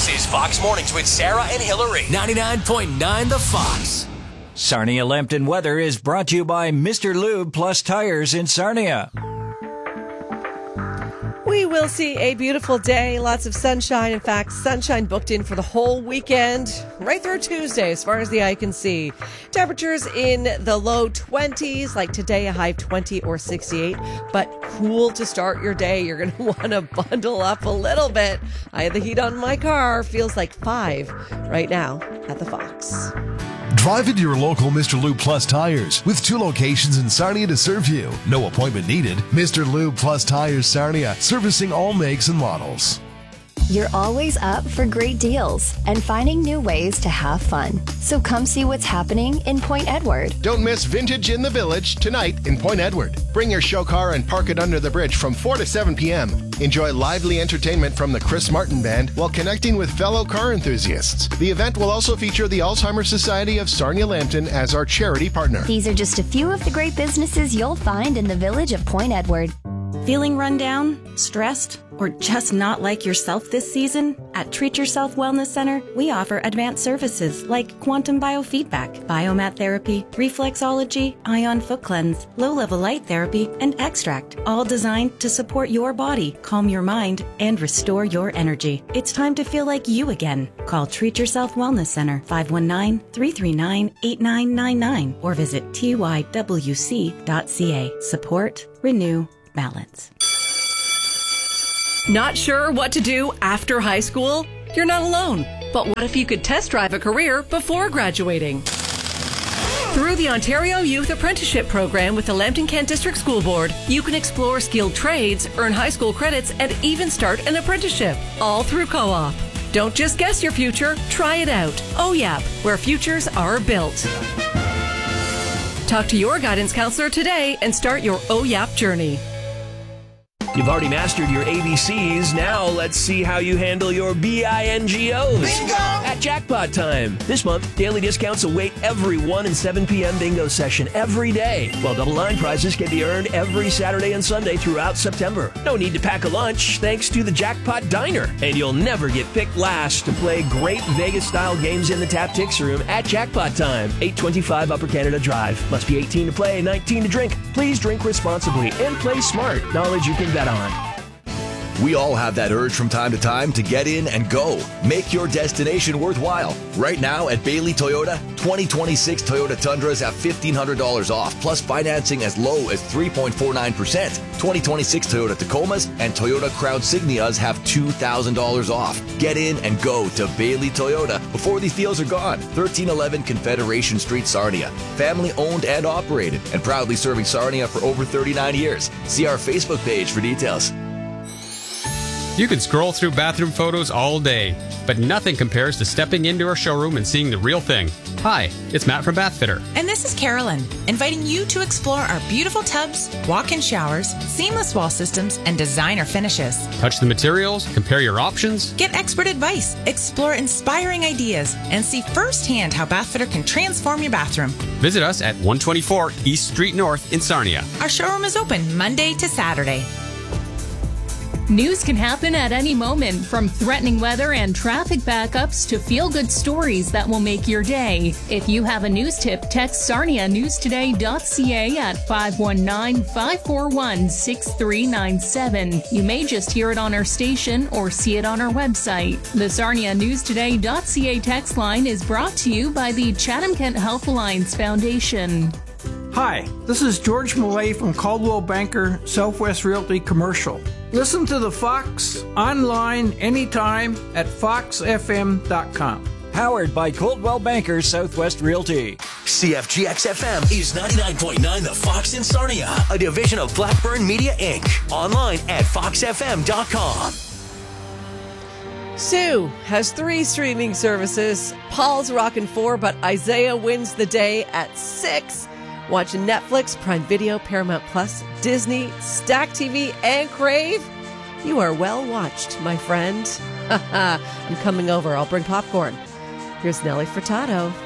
This is Fox Mornings with Sarah and Hillary. 99.9 The Fox. Sarnia Lambton weather is brought to you by Mr. Lube Plus Tires in Sarnia. We will see a beautiful day, lots of sunshine. In fact, sunshine booked in for the whole weekend, right through Tuesday, as far as the eye can see. Temperatures in the low 20s, like today, a high of 20 or 68, but cool to start your day. You're going to want to bundle up a little bit. I have the heat on my car. Feels like 5 right now at the Fox. Drive into your local Mr. Lube Plus Tires with 2 locations in Sarnia to serve you. No appointment needed. Mr. Lube Plus Tires Sarnia, servicing all makes and models. You're always up for great deals and finding new ways to have fun. So come see what's happening in Point Edward. Don't miss Vintage in the Village tonight in Point Edward. Bring your show car and park it under the bridge from 4 to 7 p.m. Enjoy lively entertainment from the Chris Martin Band while connecting with fellow car enthusiasts. The event will also feature the Alzheimer's Society of Sarnia Lambton as our charity partner. These are just a few of the great businesses you'll find in the village of Point Edward. Feeling run down, stressed, or just not like yourself this season? At Treat Yourself Wellness Center, we offer advanced services like quantum biofeedback, biomat therapy, reflexology, ion foot cleanse, low-level light therapy, and extract, all designed to support your body, calm your mind, and restore your energy. It's time to feel like you again. Call Treat Yourself Wellness Center, 519-339-8999, or visit tywc.ca. Support, renew, balance. Not sure what to do after high school? You're not alone. But what if you could test drive a career before graduating? Through the Ontario Youth Apprenticeship Program with the Lambton Kent District School Board, you can explore skilled trades, earn high school credits, and even start an apprenticeship, all through co-op. Don't just guess your future, try it out. OYAP, where futures are built. Talk to your guidance counselor today and start your OYAP journey. You've already mastered your ABCs. Now let's see how you handle your BINGOs. Bingo! At Jackpot Time. This month, daily discounts await every 1 and 7 p.m. bingo session every day, while double line prizes can be earned every Saturday and Sunday throughout September. No need to pack a lunch thanks to the Jackpot Diner. And you'll never get picked last to play great Vegas-style games in the Tactics Room at Jackpot Time, 825 Upper Canada Drive. Must be 18 to play, 19 to drink. Please drink responsibly and play smart. Knowledge you can bet on. We all have that urge from time to time to get in and go. Make your destination worthwhile. Right now at Bailey Toyota, 2026 Toyota Tundras have $1,500 off, plus financing as low as 3.49%. 2026 Toyota Tacomas and Toyota Crown Signias have $2,000 off. Get in and go to Bailey Toyota before these deals are gone. 1311 Confederation Street, Sarnia. Family owned and operated, and proudly serving Sarnia for over 39 years. See our Facebook page for details. You can scroll through bathroom photos all day, but nothing compares to stepping into our showroom and seeing the real thing. Hi, it's Matt from Bathfitter. And this is Carolyn, inviting you to explore our beautiful tubs, walk-in showers, seamless wall systems, and designer finishes. Touch the materials, compare your options. Get expert advice, explore inspiring ideas, and see firsthand how Bathfitter can transform your bathroom. Visit us at 124 East Street North in Sarnia. Our showroom is open Monday to Saturday. News can happen at any moment, from threatening weather and traffic backups to feel-good stories that will make your day. If you have a news tip, text sarnianewstoday.ca at 519-541-6397. You may just hear it on our station or see it on our website. The sarnianewstoday.ca text line is brought to you by the Chatham-Kent Health Alliance Foundation. Hi, this is George Millay from Caldwell Banker Southwest Realty Commercial. Listen to the Fox online anytime at foxfm.com. Powered by Coldwell Banker Southwest Realty. CFGX-FM is 99.9 The Fox in Sarnia, a division of Blackburn Media, Inc. Online at foxfm.com. Sue has 3 streaming services. Paul's rockin' 4, but Isaiah wins the day at 6. Watch Netflix, Prime Video, Paramount Plus, Disney, Stack TV, and Crave. You are well watched, my friend. I'm coming over. I'll bring popcorn. Here's Nelly Furtado.